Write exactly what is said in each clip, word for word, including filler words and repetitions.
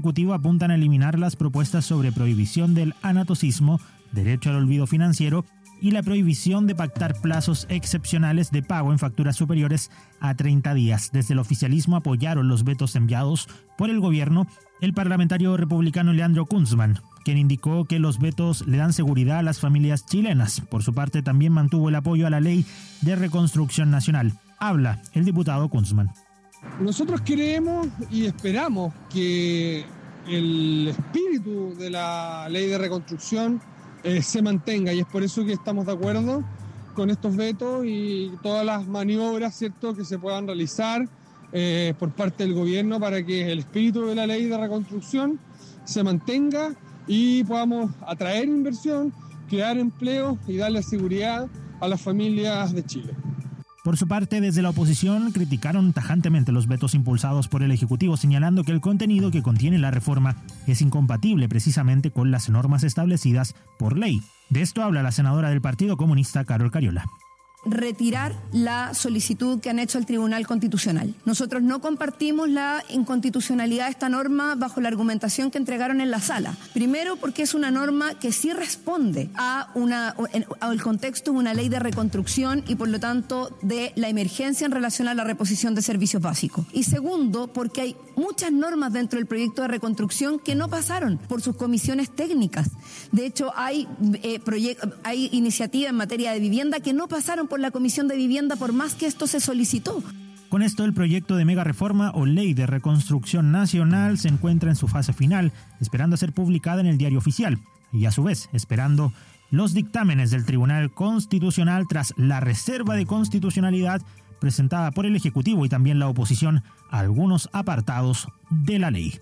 Ejecutivo apuntan a eliminar las propuestas sobre prohibición del anatocismo, derecho al olvido financiero y la prohibición de pactar plazos excepcionales de pago en facturas superiores a treinta días. Desde el oficialismo apoyaron los vetos enviados por el gobierno el parlamentario republicano Leandro Kunzman, quien indicó que los vetos le dan seguridad a las familias chilenas. Por su parte, también mantuvo el apoyo a la Ley de Reconstrucción Nacional. Habla el diputado Kunzman. Nosotros creemos y esperamos que el espíritu de la Ley de Reconstrucción Eh, se mantenga, y es por eso que estamos de acuerdo con estos vetos y todas las maniobras, ¿cierto?, que se puedan realizar eh, por parte del gobierno para que el espíritu de la Ley de Reconstrucción se mantenga y podamos atraer inversión, crear empleo y darle seguridad a las familias de Chile. Por su parte, desde la oposición criticaron tajantemente los vetos impulsados por el Ejecutivo, señalando que el contenido que contiene la reforma es incompatible precisamente con las normas establecidas por ley. De esto habla la senadora del Partido Comunista, Carol Cariola. Retirar la solicitud que han hecho al Tribunal Constitucional. Nosotros no compartimos la inconstitucionalidad de esta norma bajo la argumentación que entregaron en la sala. Primero, porque es una norma que sí responde a una al contexto de una ley de reconstrucción y por lo tanto de la emergencia en relación a la reposición de servicios básicos. Y segundo, porque hay muchas normas dentro del proyecto de reconstrucción que no pasaron por sus comisiones técnicas. De hecho, hay, eh, proye- hay iniciativas en materia de vivienda que no pasaron por la Comisión de Vivienda por más que esto se solicitó. Con esto, el proyecto de mega reforma o Ley de Reconstrucción Nacional se encuentra en su fase final, esperando ser publicada en el Diario Oficial y a su vez esperando los dictámenes del Tribunal Constitucional tras la reserva de constitucionalidad presentada por el Ejecutivo y también la oposición a algunos apartados de la ley.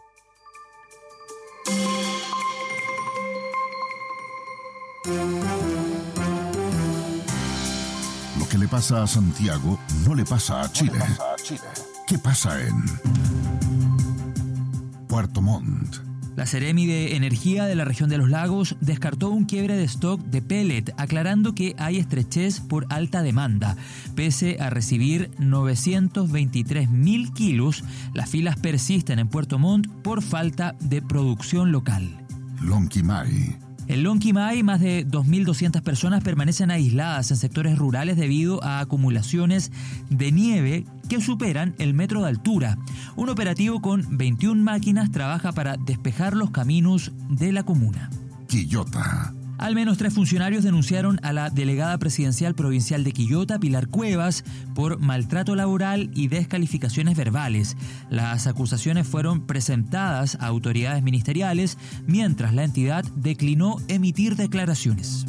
Lo que le pasa a Santiago no le pasa a Chile. ¿Qué pasa en Puerto Montt? La Seremi de Energía de la región de los lagos descartó un quiebre de stock de pellet, aclarando que hay estrechez por alta demanda. Pese a recibir novecientos veintitrés mil kilos, las filas persisten en Puerto Montt por falta de producción local. Lonquimay. En Lonquimay, más de dos mil doscientas personas permanecen aisladas en sectores rurales debido a acumulaciones de nieve que superan el metro de altura. Un operativo con veintiuna máquinas trabaja para despejar los caminos de la comuna. Quillota. Al menos tres funcionarios denunciaron a la delegada presidencial provincial de Quillota, Pilar Cuevas, por maltrato laboral y descalificaciones verbales. Las acusaciones fueron presentadas a autoridades ministeriales, mientras la entidad declinó emitir declaraciones.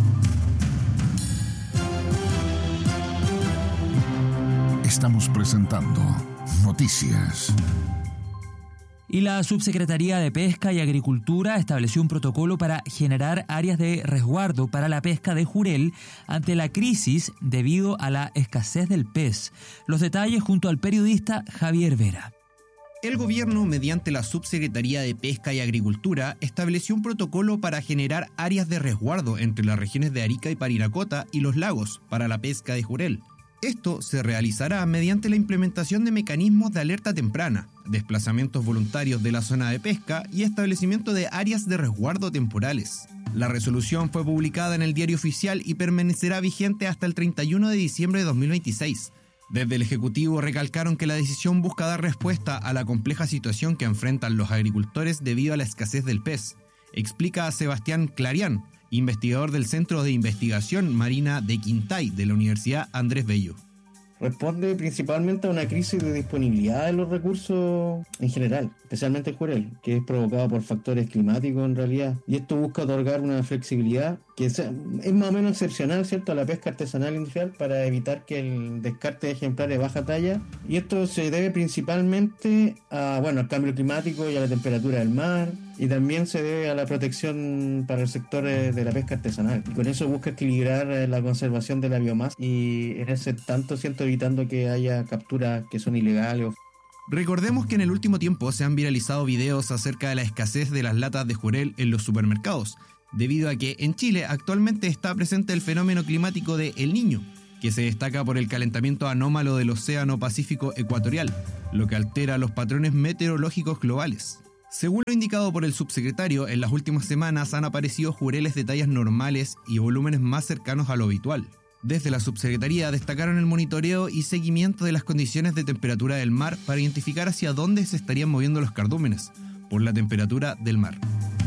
Estamos presentando Noticias. Y la Subsecretaría de Pesca y Agricultura estableció un protocolo para generar áreas de resguardo para la pesca de jurel ante la crisis debido a la escasez del pez. Los detalles junto al periodista Javier Vera. El gobierno, mediante la Subsecretaría de Pesca y Agricultura, estableció un protocolo para generar áreas de resguardo entre las regiones de Arica y Parinacota y los lagos para la pesca de jurel. Esto se realizará mediante la implementación de mecanismos de alerta temprana, desplazamientos voluntarios de la zona de pesca y establecimiento de áreas de resguardo temporales. La resolución fue publicada en el Diario Oficial y permanecerá vigente hasta el treinta y uno de diciembre de dos mil veintiséis. Desde el Ejecutivo recalcaron que la decisión busca dar respuesta a la compleja situación que enfrentan los agricultores debido a la escasez del pez, explica Sebastián Clarián, investigador del Centro de Investigación Marina de Quintay de la Universidad Andrés Bello. Responde principalmente a una crisis de disponibilidad de los recursos en general, especialmente el jurel, que es provocado por factores climáticos en realidad, y esto busca otorgar una flexibilidad que es más o menos excepcional, ¿cierto?, a la pesca artesanal industrial para evitar que el descarte de ejemplares de baja talla, y esto se debe principalmente a, bueno, al cambio climático y a la temperatura del mar, y también se debe a la protección para el sector de la pesca artesanal, y con eso busca equilibrar la conservación de la biomasa y en ese tanto siento evitando que haya capturas que son ilegales. Recordemos que en el último tiempo se han viralizado videos acerca de la escasez de las latas de jurel en los supermercados, debido a que en Chile actualmente está presente el fenómeno climático de El Niño, que se destaca por el calentamiento anómalo del Océano Pacífico Ecuatorial, lo que altera los patrones meteorológicos globales. Según lo indicado por el subsecretario, en las últimas semanas han aparecido jureles de tallas normales y volúmenes más cercanos a lo habitual. Desde la subsecretaría destacaron el monitoreo y seguimiento de las condiciones de temperatura del mar para identificar hacia dónde se estarían moviendo los cardúmenes, por la temperatura del mar.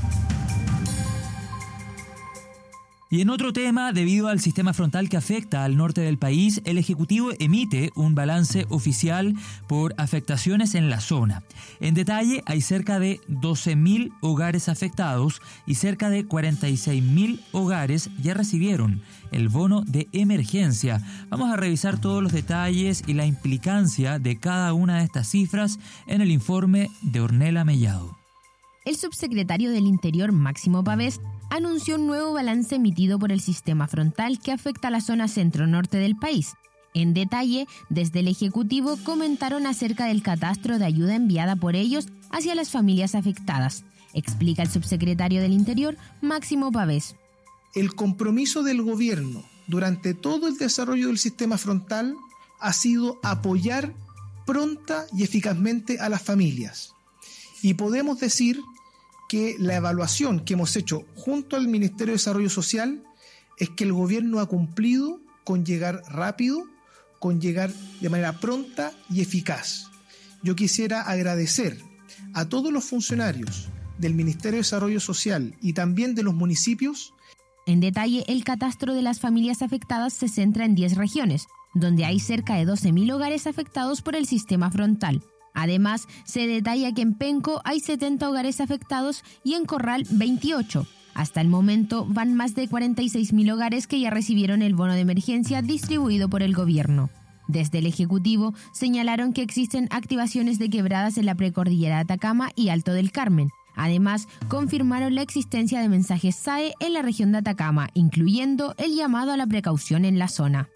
Y en otro tema, debido al sistema frontal que afecta al norte del país, el Ejecutivo emite un balance oficial por afectaciones en la zona. En detalle, hay cerca de doce mil hogares afectados y cerca de cuarenta y seis mil hogares ya recibieron el bono de emergencia. Vamos a revisar todos los detalles y la implicancia de cada una de estas cifras en el informe de Ornella Mellado. El subsecretario del Interior, Máximo Pavés, anunció un nuevo balance emitido por el sistema frontal que afecta a la zona centro-norte del país. En detalle, desde el Ejecutivo comentaron acerca del catastro de ayuda enviada por ellos hacia las familias afectadas. Explica el subsecretario del Interior, Máximo Pavés. El compromiso del gobierno durante todo el desarrollo del sistema frontal ha sido apoyar pronta y eficazmente a las familias. Y podemos decir que la evaluación que hemos hecho junto al Ministerio de Desarrollo Social es que el gobierno ha cumplido con llegar rápido, con llegar de manera pronta y eficaz. Yo quisiera agradecer a todos los funcionarios del Ministerio de Desarrollo Social y también de los municipios. En detalle, el catastro de las familias afectadas se centra en diez regiones, donde hay cerca de doce mil hogares afectados por el sistema frontal. Además, se detalla que en Penco hay setenta hogares afectados y en Corral veintiocho. Hasta el momento van más de cuarenta y seis mil hogares que ya recibieron el bono de emergencia distribuido por el gobierno. Desde el Ejecutivo señalaron que existen activaciones de quebradas en la precordillera de Atacama y Alto del Carmen. Además, confirmaron la existencia de mensajes S A E en la región de Atacama, incluyendo el llamado a la precaución en la zona.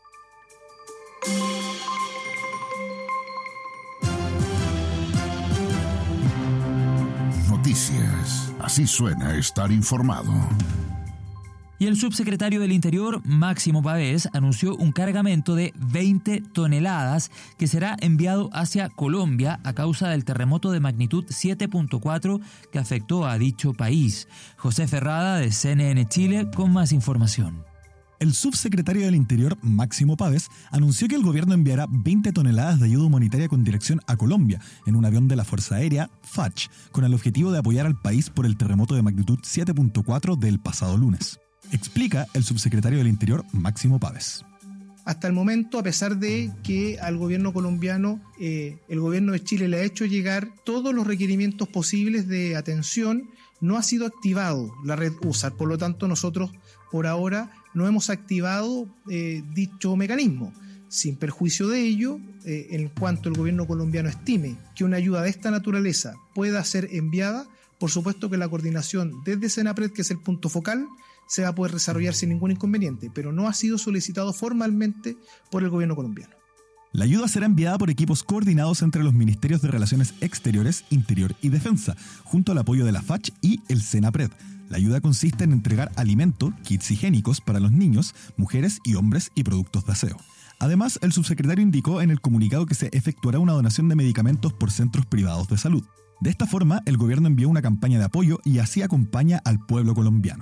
Noticias. Así suena estar informado. Y el subsecretario del Interior, Máximo Pavés, anunció un cargamento de veinte toneladas que será enviado hacia Colombia a causa del terremoto de magnitud siete punto cuatro que afectó a dicho país. José Ferrada, de C N N Chile, con más información. El subsecretario del Interior, Máximo Pavés, anunció que el gobierno enviará veinte toneladas de ayuda humanitaria con dirección a Colombia en un avión de la Fuerza Aérea, F A C H, con el objetivo de apoyar al país por el terremoto de magnitud siete punto cuatro del pasado lunes. Explica el subsecretario del Interior, Máximo Pavés. Hasta el momento, a pesar de que al gobierno colombiano, eh, el gobierno de Chile le ha hecho llegar todos los requerimientos posibles de atención, no ha sido activado la red U S A R. Por lo tanto, nosotros por ahora no hemos activado eh, dicho mecanismo. Sin perjuicio de ello, eh, en cuanto el gobierno colombiano estime que una ayuda de esta naturaleza pueda ser enviada, por supuesto que la coordinación desde Senapred, que es el punto focal, se va a poder desarrollar sin ningún inconveniente, pero no ha sido solicitado formalmente por el gobierno colombiano. La ayuda será enviada por equipos coordinados entre los Ministerios de Relaciones Exteriores, Interior y Defensa, junto al apoyo de la F A C H y el Senapred. La ayuda consiste en entregar alimento, kits higiénicos para los niños, mujeres y hombres y productos de aseo. Además, el subsecretario indicó en el comunicado que se efectuará una donación de medicamentos por centros privados de salud. De esta forma, el gobierno envió una campaña de apoyo y así acompaña al pueblo colombiano.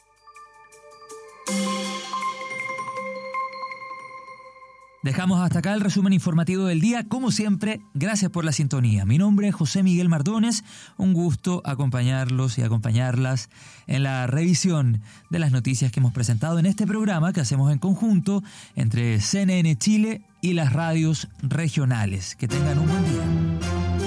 Dejamos hasta acá el resumen informativo del día. Como siempre, gracias por la sintonía. Mi nombre es José Miguel Mardones. Un gusto acompañarlos y acompañarlas en la revisión de las noticias que hemos presentado en este programa que hacemos en conjunto entre C N N Chile y las radios regionales. Que tengan un buen día.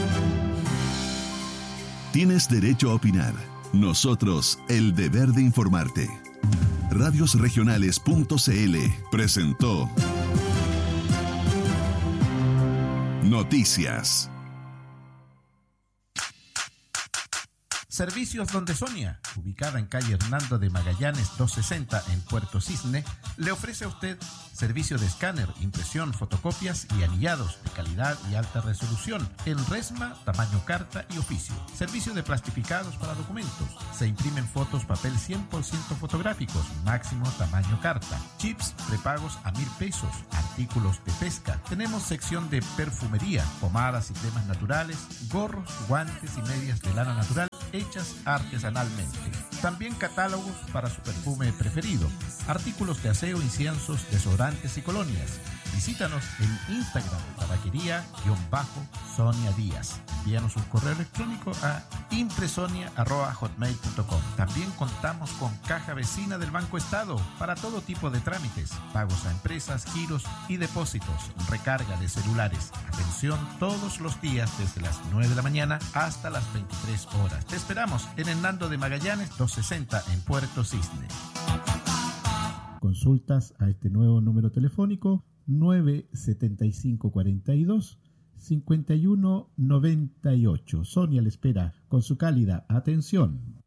Tienes derecho a opinar. Nosotros, el deber de informarte. radios regionales punto c l presentó Noticias. Servicios Donde Sonia, ubicada en calle Hernando de Magallanes doscientos sesenta en Puerto Cisne, le ofrece a usted servicio de escáner, impresión, fotocopias y anillados de calidad y alta resolución en resma, tamaño carta y oficio. Servicio de plastificados para documentos. Se imprimen fotos papel cien por ciento fotográficos, máximo tamaño carta. Chips prepagos a mil pesos. Artículos de pesca. Tenemos sección de perfumería, pomadas y cremas naturales, gorros, guantes y medias de lana natural hechas artesanalmente. También catálogos para su perfume preferido, artículos de aseo, inciensos, desodorantes y colonias. Visítanos en Instagram, tabaquería-Sonia Díaz. Envíanos un correo electrónico a impresonia arroba hotmail punto com. También contamos con caja vecina del Banco Estado para todo tipo de trámites, pagos a empresas, giros y depósitos, recarga de celulares. Atención todos los días desde las nueve de la mañana hasta las veintitrés horas. Te esperamos en Hernando de Magallanes doscientos sesenta en Puerto Cisne. Consultas a este nuevo número telefónico nueve setenta y cinco cuarenta y dos cincuenta y uno noventa y ocho. Sonia le espera con su cálida atención.